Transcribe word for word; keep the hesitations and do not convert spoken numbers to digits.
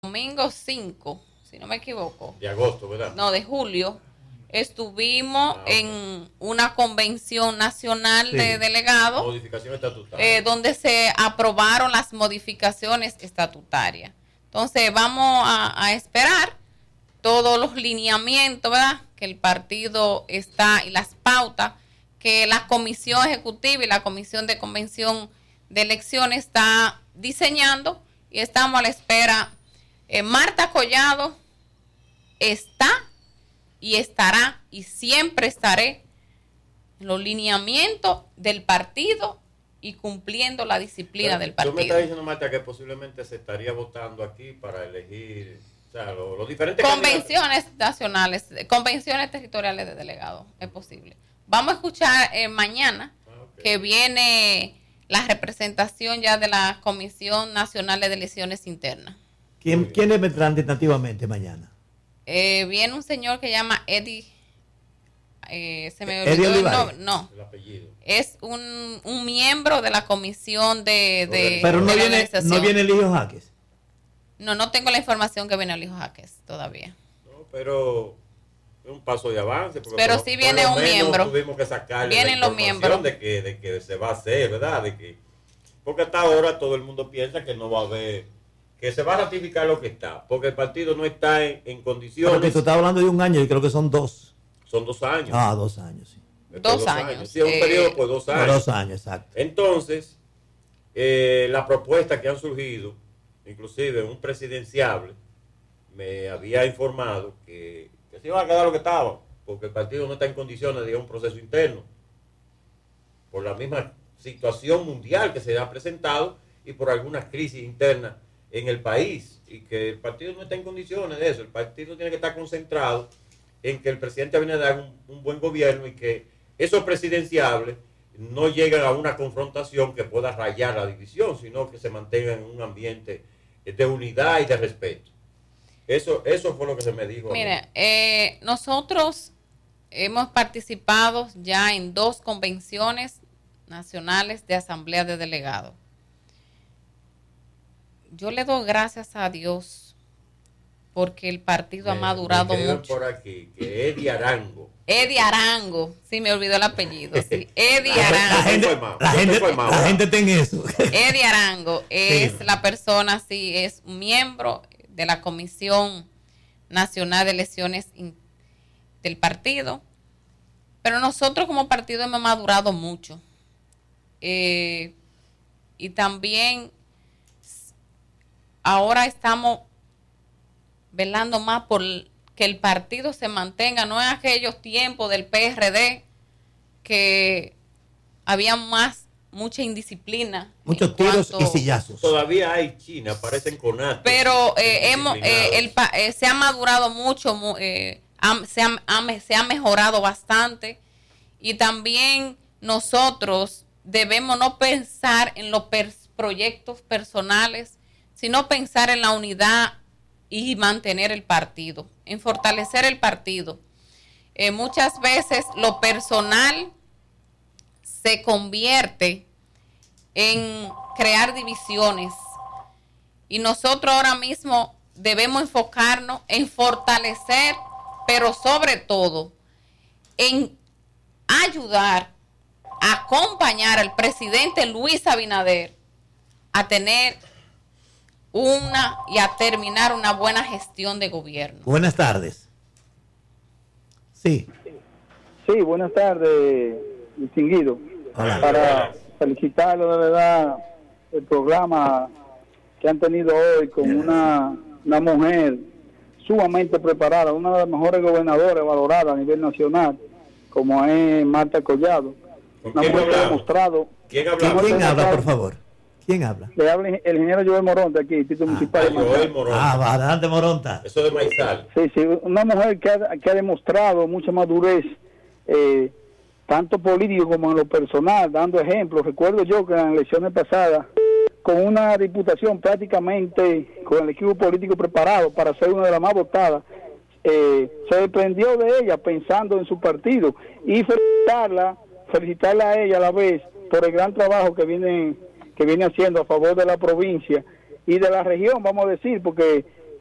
domingo cinco, si no me equivoco. De agosto, ¿verdad? No, de julio. Estuvimos ah, okay. en una convención nacional sí. de delegados. Modificación estatutaria. Eh, donde se aprobaron las modificaciones estatutarias. Entonces vamos a, a esperar todos los lineamientos, ¿verdad? Que el partido está y las pautas que la comisión ejecutiva y la comisión de convención de elecciones está diseñando, y estamos a la espera. Eh, Marta Collado está y estará y siempre estaré en los lineamientos del partido y cumpliendo la disciplina Pero, del partido. Tú me estás diciendo, Marta, que posiblemente se estaría votando aquí para elegir, o sea, los lo diferentes convenciones candidatos. nacionales, convenciones territoriales de delegados, es posible. Vamos a escuchar eh, mañana ah, okay. que viene la representación ya de la Comisión Nacional de Elecciones Internas. ¿Quién, ¿Quiénes vendrán tentativamente mañana? Eh, viene un señor que se llama Eddie, eh, se me olvidó el nombre, no, el apellido. Es un, un miembro de la comisión de, de pero no de viene, no viene el hijo Jaques. No, no tengo la información que viene el hijo Jaques todavía. No, pero es un paso de avance. Pero por, sí viene un miembro. Tuvimos que sacarle Vienen la los miembros de que, de que se va a hacer, ¿verdad? De que, porque hasta ahora todo el mundo piensa que no va a haber, que se va a ratificar lo que está, porque el partido no está en, en condiciones. Porque tú estás hablando de un año, yo creo que son dos. Son dos años. Ah, dos años, sí. Dos, dos años. años. Sí, es un eh, periodo por dos años. Dos años, exacto. Entonces, eh, las propuestas que han surgido, inclusive un presidenciable, me había informado que, que se iban a quedar lo que estaban, porque el partido no está en condiciones de ir a un proceso interno, por la misma situación mundial que se ha presentado y por algunas crisis internas en el país, y que el partido no está en condiciones de eso. El partido tiene que estar concentrado en que el presidente viene a dar un, un buen gobierno y que esos presidenciables no lleguen a una confrontación que pueda rayar la división, sino que se mantengan en un ambiente de unidad y de respeto. Eso, eso fue lo que se me dijo. Mira, eh, nosotros hemos participado ya en dos convenciones nacionales de asamblea de delegados. Yo le doy gracias a Dios porque el partido me, ha madurado me mucho. Por aquí, que Eddie Arango. Eddie Arango, sí, me olvidó el apellido. Sí. Eddie Arango. La gente, la gente, la gente tiene eso. Eddie Arango es sí. la persona, sí, es un miembro de la Comisión Nacional de Elecciones del partido. Pero nosotros como partido hemos madurado mucho. Eh, y también ahora estamos velando más por que el partido se mantenga, no en aquellos tiempos del P R D que había más, mucha indisciplina. Muchos tiros cuanto, y sillazos. Todavía hay China, parecen con actos. Pero eh, hemos, eh, el, eh, se ha madurado mucho, eh, ha, se, ha, ha, se ha mejorado bastante, y también nosotros debemos no pensar en los per, proyectos personales, sino pensar en la unidad y mantener el partido, en fortalecer el partido. Eh, muchas veces lo personal se convierte en crear divisiones, y nosotros ahora mismo debemos enfocarnos en fortalecer, pero sobre todo en ayudar, a acompañar al presidente Luis Abinader a tener una y a terminar una buena gestión de gobierno. Buenas tardes. Sí. Sí, buenas tardes, distinguido. Hola. Para felicitarlo de verdad el programa que han tenido hoy con una, una mujer sumamente preparada, una de las mejores gobernadoras valoradas a nivel nacional, como es Marta Collado. Una mujer que ha demostrado. ¿Quién habla? ¿Quién habla, por favor? ¿Quién habla? Le habla el ingeniero Joel Moronta aquí, título ah, municipal de Joel Moronta. Ah, va, adelante, Moronta. Eso de Maizal. Sí, sí, una mujer que ha, que ha demostrado mucha madurez, eh, tanto político como en lo personal, dando ejemplos. Recuerdo yo que en las elecciones pasadas, con una diputación prácticamente con el equipo político preparado para ser una de las más votadas, eh, se desprendió de ella pensando en su partido, y felicitarla, felicitarla a ella a la vez por el gran trabajo que viene que viene haciendo a favor de la provincia y de la región, vamos a decir, porque